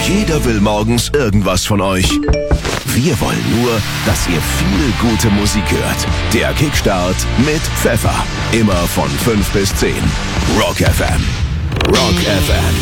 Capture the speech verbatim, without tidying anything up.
Jeder will morgens irgendwas von euch. Wir wollen nur, dass ihr viel gute Musik hört. Der Kickstart mit Pfeffer. Immer von fünf bis zehn. Rock F M. Rock F M.